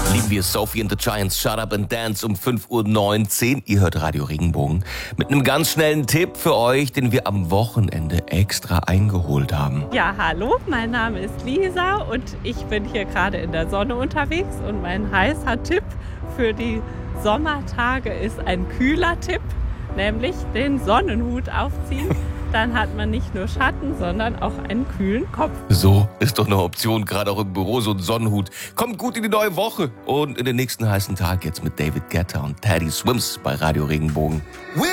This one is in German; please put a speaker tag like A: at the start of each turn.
A: Lieben wir Sophie and the Giants, Shut Up and Dance um 5:19 Uhr. Ihr hört Radio Regenbogen mit einem ganz schnellen Tipp für euch, den wir am Wochenende extra eingeholt haben.
B: Ja, hallo, mein Name ist Lisa und ich bin hier gerade in der Sonne unterwegs und mein heißer Tipp für die Sommertage ist ein kühler Tipp, nämlich den Sonnenhut aufziehen. Dann hat man nicht nur Schatten, sondern auch einen kühlen Kopf.
A: So ist doch eine Option, gerade auch im Büro, so ein Sonnenhut. Kommt gut in die neue Woche und in den nächsten heißen Tag jetzt mit David Guetta und Teddy Swims bei Radio Regenbogen.